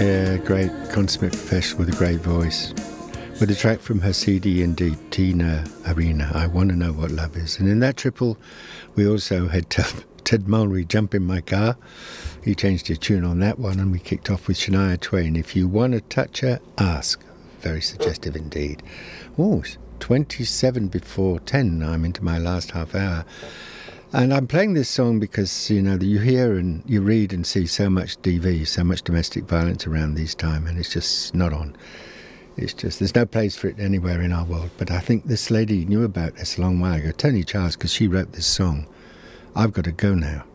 Yeah, great consummate professional with a great voice. With a track from her CD, indeed, Tina Arena, I Want to Know What Love Is. And in that triple, we also had Ted Mulry, Jump in My Car. He changed his tune on that one, and we kicked off with Shania Twain, If You Want to Touch Her, Ask. Very suggestive indeed. Oh, it's 27 before 10. I'm into my last half hour. And I'm playing this song because, you know, you hear and you read and see so much DV, so much domestic violence around these time, and it's just not on. It's just, there's no place for it anywhere in our world. But I think this lady knew about this a long while ago, Tony Charles, because she wrote this song, I've Got to Go Now.